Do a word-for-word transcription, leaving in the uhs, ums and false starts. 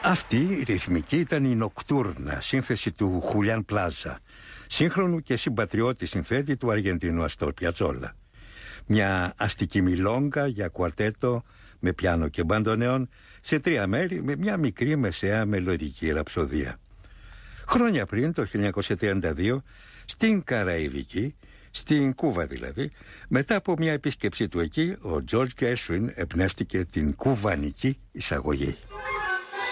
Αυτή η ρυθμική ήταν η Νοκτούρνα, σύνθεση του Χουλιάν Πλάζα, σύγχρονου και συμπατριώτη συνθέτη του Αργεντινού Αστόρ Πιατσόλα. Μια αστική μιλόγκα για κουαρτέτο με πιάνο και μπαντονέον σε τρία μέρη με μια μικρή μεσαία μελωδική ραψοδία. Χρόνια πριν, το χίλια εννιακόσια τριάντα δύο, στην Καραϊβική, στην Κούβα δηλαδή, μετά από μια επίσκεψή του εκεί, ο Τζορτζ Γκέρσουιν εμπνεύστηκε την κουβανική εισαγωγή.